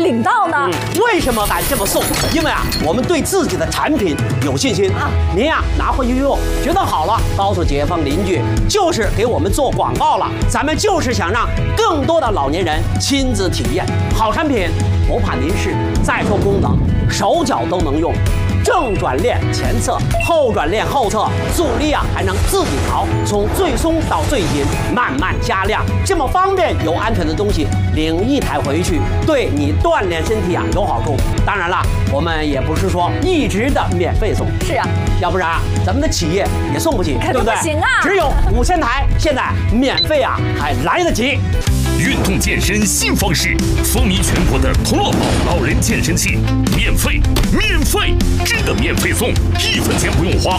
领到呢？ 为什么敢这么送？因为啊，我们对自己的产品有信心啊。您呀拿回去用，觉得好了，告诉街坊邻居，就是给我们做广告了。咱们就是想让更多的老年人亲自体验好产品，不怕您是再说功能，手脚都能用。正转链前侧，后转链后侧，阻力啊还能自己调，从最松到最紧，慢慢加量，这么方便又安全的东西，领一台回去，对你锻炼身体啊有好处。当然了，我们也不是说一直的免费送， 是啊， 要不然啊咱们的企业也送不起，对不对？ 不行啊， 只有5000台，现在免费啊还来得及。 运动健身新方式，风靡全国的同乐宝老人健身器，免费，真的免费送，1分钱不用花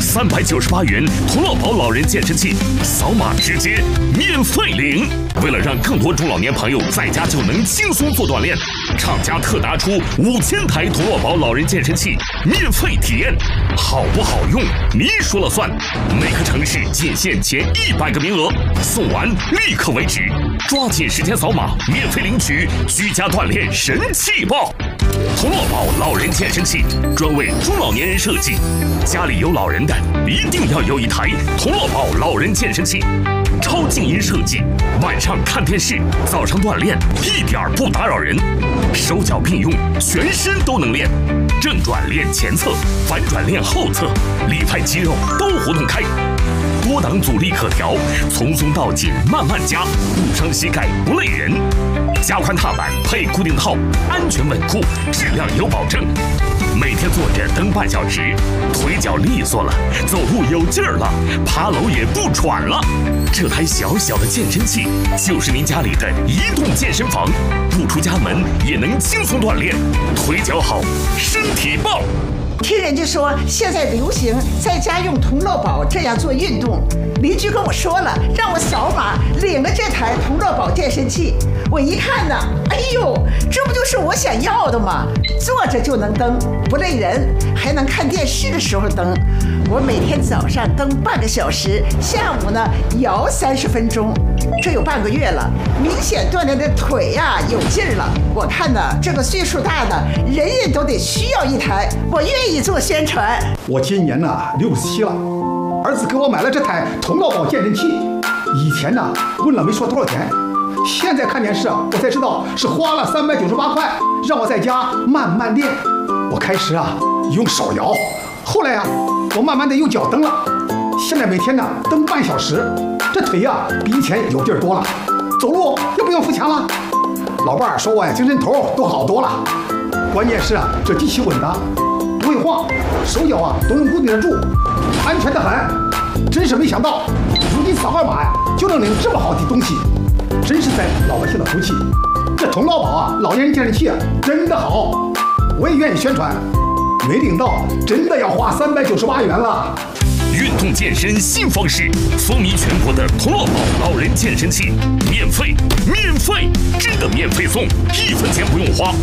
，398元同乐宝老人健身器，扫码直接免费领。为了让更多中老年朋友在家就能轻松做锻炼，厂家特拿出5000台同乐宝老人健身器免费体验，好不好用你说了算。每个城市仅限前100个名额，送完立刻为止。抓紧时间扫码，免费领取居家锻炼神器包。同乐宝老人健身器专为中老年人设计，家里有老人的一定要有一台同乐宝老人健身器。超静音设计，晚上看电视，早上锻炼一点不打扰人，手脚并用，全身都能练。正转练前侧，反转练后侧，里外肌肉都活动开。多档阻力可调，从松到紧慢慢加，不伤膝盖不累人。加宽踏板配固定套，安全稳固，质量有保证。每天坐着蹬半小时，腿脚利索了，走路有劲儿了，爬楼也不喘了。这台小小的健身器就是您家里的移动健身房，不出家门也能轻松锻炼，腿脚好，身体棒。 听人家说现在流行在家用同乐宝这样做运动，邻居跟我说了，让我扫码领了这台同乐宝健身器。我一看呢，哎呦，这不就是我想要的吗？坐着就能蹬，不累人，还能看电视的时候蹬。我每天早上蹬半个小时，下午呢摇30分钟，这有半个月了，明显锻炼的腿呀有劲儿了。我看呢，这个岁数大的人人都得需要一台，我愿意做宣传。 我今年呢67了，儿子给我买了这台同乐宝健身器。以前呢问了没说多少钱，现在看电视我才知道是花了398块，让我在家慢慢练。我开始用手摇，后来我慢慢的用脚蹬了，现在每天呢蹬半小时，这腿比以前有劲儿多了，走路又不用扶墙了。老伴儿说我精神头都好多了，关键是这机器稳当，不会晃，手脚都能固定得住，安全得很。真是没想到，如今扫个码就能领这么好的东西，真是在老百姓的福气。这同乐宝老年人健身器真的好，我也愿意宣传。没领到，真的要花398元了。 运动健身新方式，风靡全国的同乐宝老人健身器，免费，真的免费送，1分钱不用花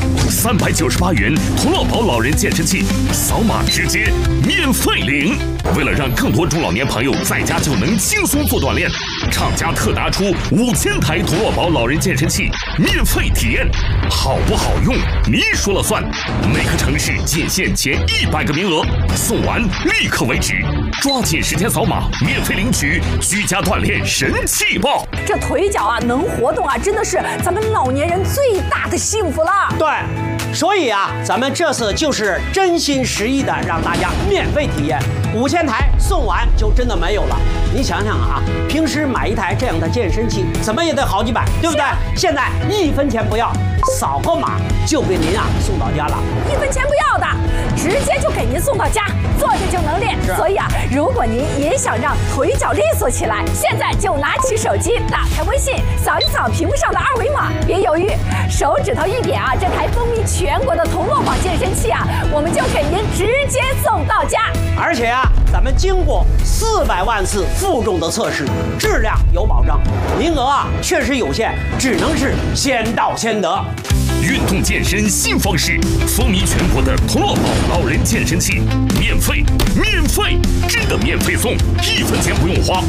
，398元同乐宝老人健身器，扫码直接免费领。为了让更多中老年朋友在家就能轻松做锻炼，厂家特拿出5000台同乐宝老人健身器免费体验，好不好用你说了算。每个城市仅限前100个名额，送完立刻为止。抓紧时间扫码，免费领取居家锻炼神器包。 这腿脚能活动真的是咱们老年人最大的幸福了。 对，所以咱们这次就是真心实意的让大家免费体验，5000台送完就真的没有了。你想想平时买一台这样的健身器怎么也得好几百，对不对？现在1分钱不要，扫个码就给您送到家了 ，1分钱不要的，直接就给您送到家，坐着就能练。所以如果您也想让腿脚利索起来，现在就拿起手机，打开微信，扫一扫屏幕上的2维码，别犹豫，手指头一点这台风靡全国的同乐宝健身器我们就给您直接送到家。 而且咱们经过400万次负重的测试，质量有保障，名额确实有限，只能是先到先得。 运动健身新方式，风靡全国的同乐宝老人健身器，免费，真的免费送，1分钱不用花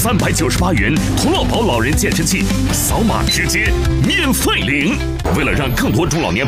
，398元同乐宝老人健身器，扫码直接免费领。为了让更多中老年